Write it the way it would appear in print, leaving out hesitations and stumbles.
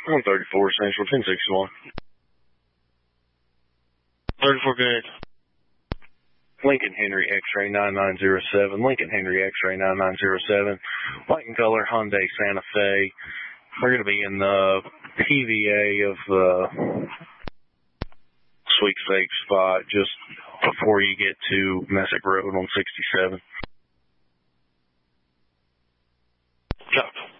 134 Central, 1061. 34 good. Lincoln Henry X-Ray 9907, Lincoln Henry X-Ray 9907, white and color Hyundai Santa Fe. We're going to be in the PVA of the Sweet Safe spot just before you get to Messick Road on 67. Copy.